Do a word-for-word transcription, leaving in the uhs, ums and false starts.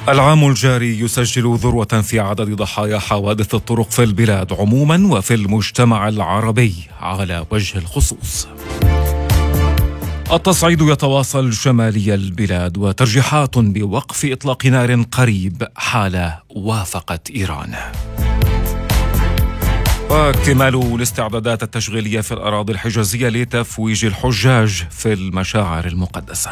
العام الجاري يسجل ذروة في عدد ضحايا حوادث الطرق في البلاد عموما وفي المجتمع العربي على وجه الخصوص. التصعيد يتواصل شمالي البلاد وترجيحات بوقف إطلاق نار قريب حال وافقت إيران. واكتمال الاستعدادات التشغيلية في الأراضي الحجازية لتفويج الحجاج في المشاعر المقدسة.